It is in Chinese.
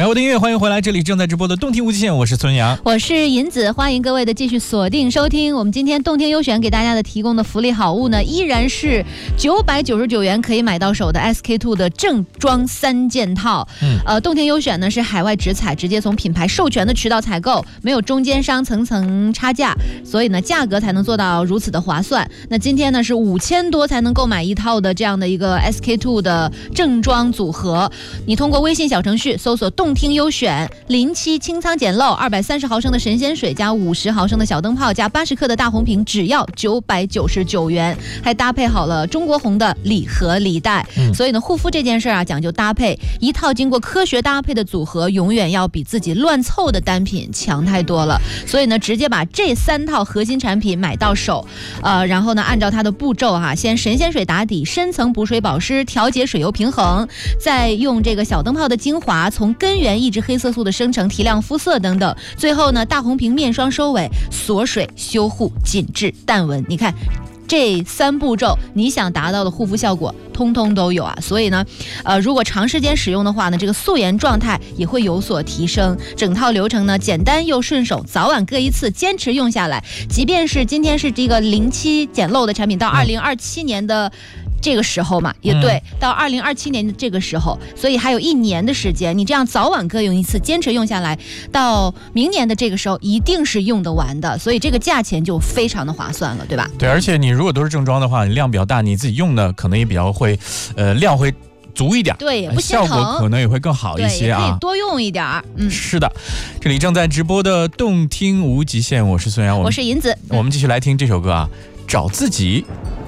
我的音乐，欢迎回来，这里正在直播的动听无极限，我是孙阳， 我是银子，欢迎各位的继续锁定收听。我们今天动听优选给大家的提供的福利好物呢，依然是999元可以买到手的 SK2 的正装3件套。动听优选呢是海外直采，直接从品牌授权的渠道采购，没有中间商层层差价，所以呢价格才能做到如此的划算。那今天呢是5000多才能购买一套的这样的一个 SK2 的正装组合。你通过微信小程序搜索动听优选07清仓简陋230毫升的神仙水加50毫升的小灯泡加80克的大红瓶，只要999元，还搭配好了中国红的礼盒礼袋。所以呢护肤这件事啊讲究搭配，一套经过科学搭配的组合永远要比自己乱凑的单品强太多了。所以呢直接把这3套核心产品买到手，然后呢按照它的步骤先神仙水打底，深层补水保湿，调节水油平衡，再用这个小灯泡的精华从根源抑制黑色素的生成，提亮肤色等等。最后呢大红瓶面霜收尾，锁水修护紧致淡纹。你看这3步骤你想达到的护肤效果通通都有啊。所以呢如果长时间使用的话呢，这个素颜状态也会有所提升。整套流程呢简单又顺手，早晚各一次，坚持用下来，即便是今天是这个07简陋的产品，到2027年的这个时候嘛，也对，到2027年的这个时候，所以还有1年的时间，你这样早晚各用一次，坚持用下来，到明年的这个时候一定是用得完的，所以这个价钱就非常的划算了，对吧？ 对，而且你如果都是正装的话，你量比较大，你自己用的可能也比较会，量会足一点， 对，也不心效疼， 果可能也会更好一些啊， 可以多用一点。 是的，这里正在直播的动听无极限，我是孙阳， 我是银子， 我们继续来听这首歌啊，找自己。